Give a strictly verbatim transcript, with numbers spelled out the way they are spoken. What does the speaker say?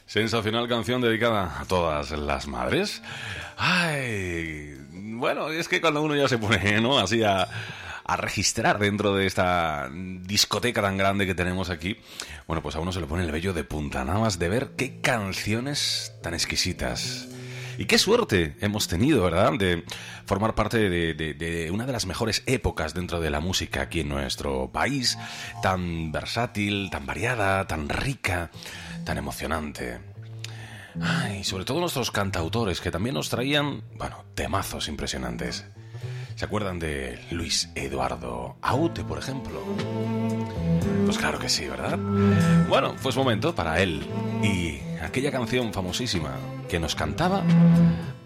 Sensacional canción dedicada a todas las madres. Ay, bueno, es que cuando uno ya se pone, ¿no?, así a, a registrar dentro de esta discoteca tan grande que tenemos aquí, bueno, pues a uno se le pone el vello de punta, nada más de ver qué canciones tan exquisitas. Y qué suerte hemos tenido, ¿verdad?, de formar parte de, de, de una de las mejores épocas dentro de la música aquí en nuestro país, tan versátil, tan variada, tan rica, tan emocionante. Ay, sobre todo nuestros cantautores, que también nos traían, bueno, temazos impresionantes. ¿Se acuerdan de Luis Eduardo Aute, por ejemplo? Pues claro que sí, ¿verdad? Bueno, pues momento para él y aquella canción famosísima que nos cantaba